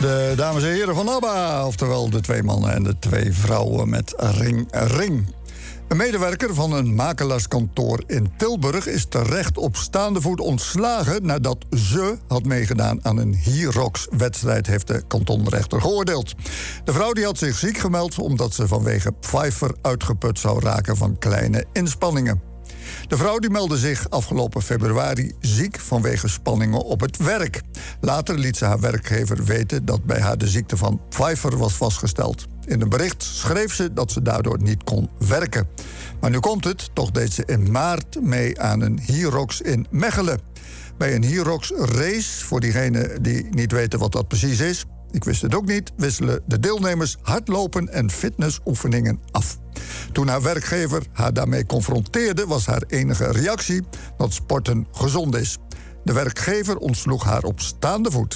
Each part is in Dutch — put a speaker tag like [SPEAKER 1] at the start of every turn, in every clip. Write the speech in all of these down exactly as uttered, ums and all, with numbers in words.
[SPEAKER 1] De dames en heren van ABBA, oftewel de twee mannen en de twee vrouwen met Ring Ring. Een medewerker van een makelaarskantoor in Tilburg is terecht op staande voet ontslagen nadat ze had meegedaan aan een Hyrox-wedstrijd, heeft de kantonrechter geoordeeld. De vrouw die had zich ziek gemeld omdat ze vanwege Pfeiffer uitgeput zou raken van kleine inspanningen. De vrouw die meldde zich afgelopen februari ziek vanwege spanningen op het werk. Later liet ze haar werkgever weten dat bij haar de ziekte van Pfeiffer was vastgesteld. In een bericht schreef ze dat ze daardoor niet kon werken. Maar nu komt het, toch deed ze in maart mee aan een Hyrox in Mechelen. Bij een Hyrox race, voor diegenen die niet weten wat dat precies is, ik wist het ook niet, wisselen de deelnemers hardlopen en fitnessoefeningen af. Toen haar werkgever haar daarmee confronteerde, was haar enige reactie dat sporten gezond is. De werkgever ontsloeg haar op staande voet.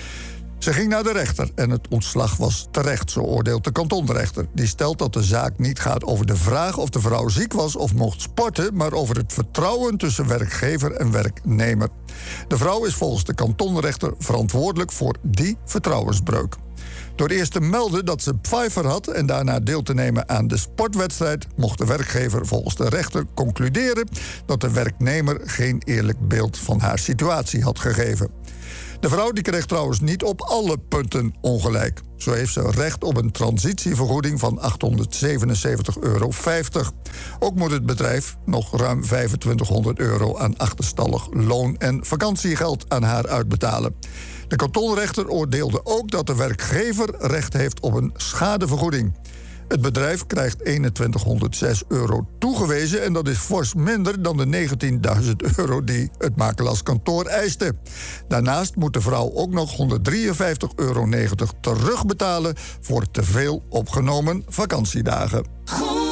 [SPEAKER 1] Ze ging naar de rechter en het ontslag was terecht, zo oordeelt de kantonrechter. Die stelt dat de zaak niet gaat over de vraag of de vrouw ziek was of mocht sporten, maar over het vertrouwen tussen werkgever en werknemer. De vrouw is volgens de kantonrechter verantwoordelijk voor die vertrouwensbreuk. Door eerst te melden dat ze Pfeiffer had en daarna deel te nemen aan de sportwedstrijd, mocht de werkgever volgens de rechter concluderen dat de werknemer geen eerlijk beeld van haar situatie had gegeven. De vrouw die kreeg trouwens niet op alle punten ongelijk. Zo heeft ze recht op een transitievergoeding van achthonderdzevenenzeventig euro vijftig. Ook moet het bedrijf nog ruim vijfentwintighonderd euro aan achterstallig loon- en vakantiegeld aan haar uitbetalen. De kantonrechter oordeelde ook dat de werkgever recht heeft op een schadevergoeding. Het bedrijf krijgt eenentwintighonderdzes euro toegewezen en dat is fors minder dan de negentienduizend euro die het makelaarskantoor eiste. Daarnaast moet de vrouw ook nog honderddrieënvijftig euro negentig terugbetalen voor te veel opgenomen vakantiedagen.